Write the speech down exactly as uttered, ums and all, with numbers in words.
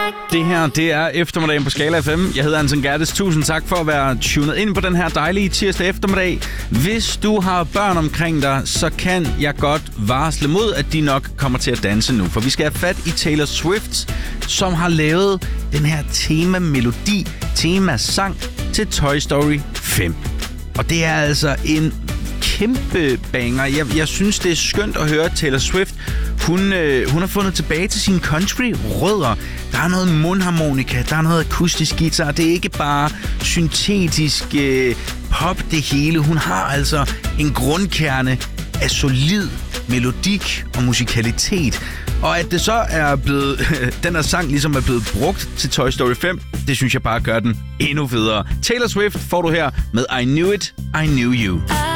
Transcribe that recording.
Det her, det er eftermiddagen på Skala F M. Jeg hedder Anton Gerdes. Tusind tak for at være tunet ind på den her dejlige tirsdag eftermiddag. Hvis du har børn omkring dig, så kan jeg godt varsle mod, at de nok kommer til at danse nu. For vi skal have fat i Taylor Swift, som har lavet den her tema-melodi, tema-sang til Toy Story fem. Og det er altså en kæmpe banger. Jeg, jeg synes, det er skønt at høre Taylor Swift. Hun, øh, hun har fundet tilbage til sine country-rødder. Der er noget mundharmonika, der er noget akustisk guitar. Det er ikke bare syntetisk øh, pop det hele. Hun har altså en grundkerne af solid melodik og musikalitet. Og at det så er blevet, øh, den her sang ligesom er blevet brugt til Toy Story fem, det synes jeg bare gør den endnu federe. Taylor Swift får du her med I Knew It, I Knew You.